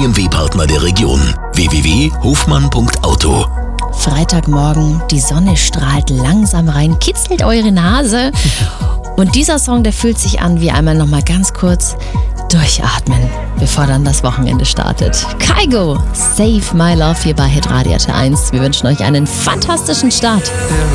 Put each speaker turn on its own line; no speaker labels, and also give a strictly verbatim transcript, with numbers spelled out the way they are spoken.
B M W-Partner der Region. w w w punkt hofmann punkt auto.
Freitagmorgen, die Sonne strahlt langsam rein, kitzelt eure Nase. Und dieser Song, der fühlt sich an wie einmal nochmal ganz kurz durchatmen, bevor dann das Wochenende startet. Kygo, Save My Love hier bei Hitradio eins. Wir wünschen euch einen fantastischen Start.